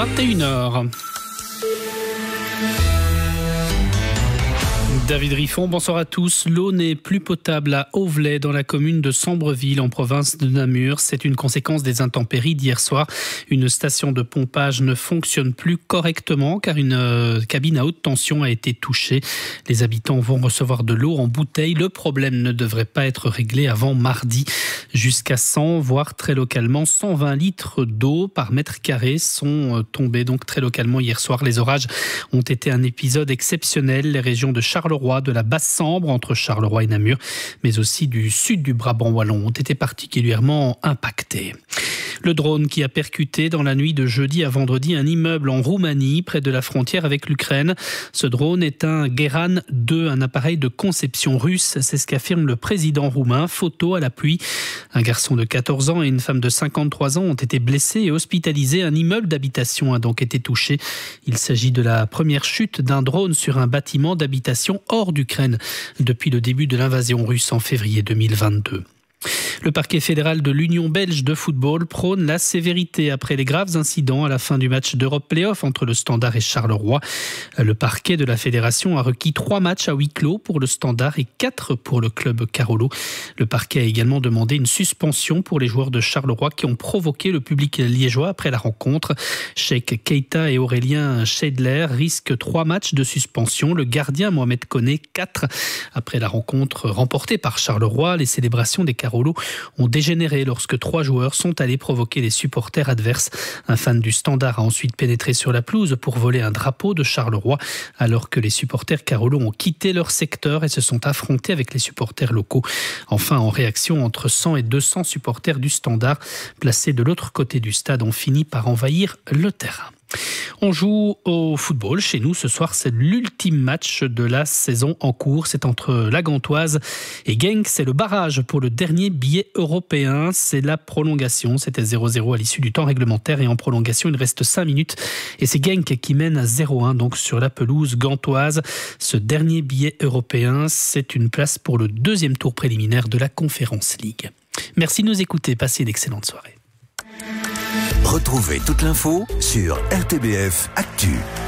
21h. David Riffon, bonsoir à tous. L'eau n'est plus potable à Auvelais, dans la commune de Sambreville, en province de Namur. C'est une conséquence des intempéries d'hier soir. Une station de pompage ne fonctionne plus correctement car une cabine à haute tension a été touchée. Les habitants vont recevoir de l'eau en bouteille. Le problème ne devrait pas être réglé avant mardi. Jusqu'à 100, voire très localement 120 litres d'eau par mètre carré sont tombés donc très localement hier soir. Les orages ont été un épisode exceptionnel. Les régions de Charleroi, de la Basse-Sambre, entre Charleroi et Namur, mais aussi du sud du Brabant wallon, ont été particulièrement impactés. Le drone qui a percuté dans la nuit de jeudi à vendredi un immeuble en Roumanie, près de la frontière avec l'Ukraine. Ce drone est un Guéran 2, un appareil de conception russe. C'est ce qu'affirme le président roumain. Photo à l'appui. Un garçon de 14 ans et une femme de 53 ans ont été blessés et hospitalisés. Un immeuble d'habitation a donc été touché. Il s'agit de la première chute d'un drone sur un bâtiment d'habitation hors d'Ukraine depuis le début de l'invasion russe en février 2022. Le parquet fédéral de l'Union belge de football prône la sévérité après les graves incidents à la fin du match d'Europe Play-Off entre le Standard et Charleroi. Le parquet de la fédération a requis 3 matchs à huis clos pour le Standard et 4 pour le club Carolo. Le parquet a également demandé une suspension pour les joueurs de Charleroi qui ont provoqué le public liégeois après la rencontre. Cheikh Keita et Aurélien Scheidler risquent 3 matchs de suspension. Le gardien Mohamed Koné 4. Après la rencontre remportée par Charleroi, les célébrations des Carolo ont dégénéré lorsque 3 joueurs sont allés provoquer les supporters adverses. Un fan du Standard a ensuite pénétré sur la pelouse pour voler un drapeau de Charleroi, alors que les supporters Carolo ont quitté leur secteur et se sont affrontés avec les supporters locaux. Enfin, en réaction, entre 100 et 200 supporters du Standard, placés de l'autre côté du stade, ont fini par envahir le terrain. On joue au football chez nous ce soir, c'est l'ultime match de la saison en cours, c'est entre la Gantoise et Genk, c'est le barrage pour le dernier billet européen, c'est la prolongation, c'était 0-0 à l'issue du temps réglementaire et en prolongation il reste 5 minutes et c'est Genk qui mène à 0-1 donc sur la pelouse gantoise. Ce dernier billet européen, c'est une place pour le 2e tour préliminaire de la Conference League. Merci de nous écouter, passez une excellente soirée. Retrouvez toute l'info sur RTBF Actu.